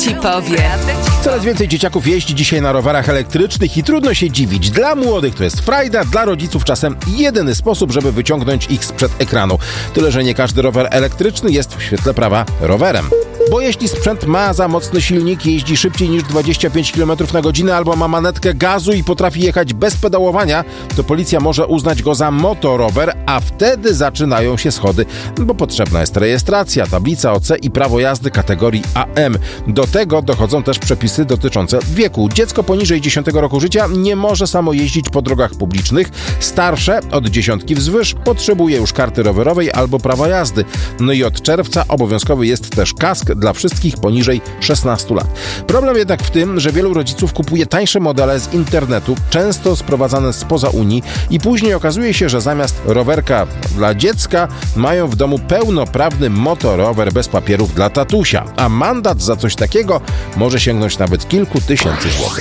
ci powie. Coraz więcej dzieciaków jeździ dzisiaj na rowerach elektrycznych i trudno się dziwić. Dla młodych to jest frajda, dla rodziców czasem jedyny sposób, żeby wyciągnąć ich sprzed ekranu. Tyle, że nie każdy rower elektryczny jest w świetle prawa rowerem. Bo jeśli sprzęt ma za mocny silnik, jeździ szybciej niż 25 km na godzinę albo ma manetkę gazu i potrafi jechać bez pedałowania, to policja może uznać go za motorower, a wtedy zaczynają się schody, bo potrzebna jest rejestracja, tablica OC i prawo jazdy kategorii AM. Do tego dochodzą też przepisy dotyczące wieku. Dziecko poniżej 10 roku życia nie może samo jeździć po drogach publicznych. Starsze od 10 wzwyż potrzebuje już karty rowerowej albo prawa jazdy. No i od czerwca obowiązkowy jest też kask dla wszystkich poniżej 16 lat. Problem jednak w tym, że wielu rodziców kupuje tańsze modele z internetu, często sprowadzane spoza Unii i później okazuje się, że zamiast rowerka dla dziecka mają w domu pełnoprawny motorower bez papierów dla tatusia, a mandat za coś takiego może sięgnąć nawet kilku tysięcy złotych.